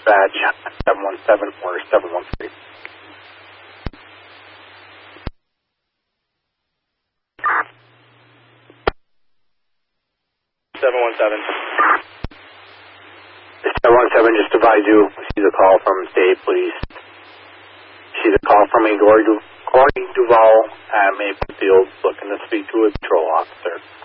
dispatch 717 or 713. 717, just advise you, she's a call from State Police. She's a call from a Corey Duval at Maplefield looking to speak to a patrol officer.